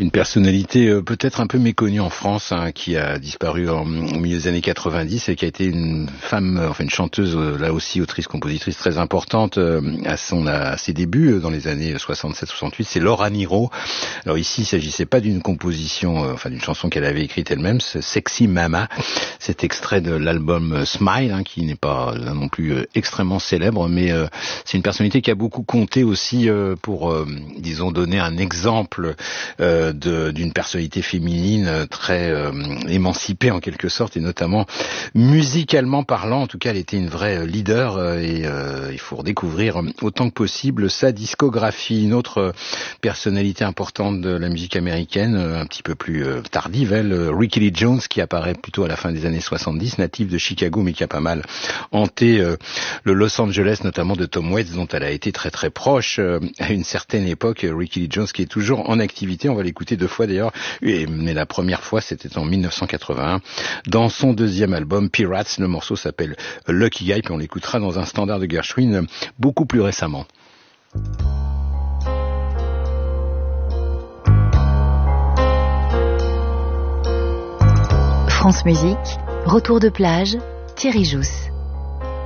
Une personnalité peut-être un peu méconnue en France, qui a disparu au milieu des années 90 et qui a été une femme, une chanteuse, là aussi autrice-compositrice très importante à ses débuts dans les années 67-68. C'est Laura Nyro. Alors ici, il ne s'agissait pas d'une composition, d'une chanson qu'elle avait écrite elle-même, c'est Sexy Mama. Cet extrait de l'album Smile, qui n'est pas là non plus extrêmement célèbre, mais c'est une personnalité qui a beaucoup compté aussi pour, disons, donner un exemple d'une personnalité féminine très émancipée en quelque sorte, et notamment musicalement parlant. En tout cas, elle était une vraie leader et il faut redécouvrir autant que possible sa discographie. Une autre personnalité importante de la musique américaine, un petit peu plus tardive, Rickie Lee Jones, qui apparaît plutôt à la fin des années 70, native de Chicago, mais qui a pas mal hanté le Los Angeles, notamment de Tom Waits, dont elle a été très très proche à une certaine époque. Rickie Lee Jones, qui est toujours en activité, on va l'écouter 2 fois d'ailleurs, mais la première fois c'était en 1981 dans son deuxième album Pirates. Le morceau s'appelle Lucky Guy, puis on l'écoutera dans un standard de Gershwin beaucoup plus récemment. France Musique, retour de plage, Thierry Jousse.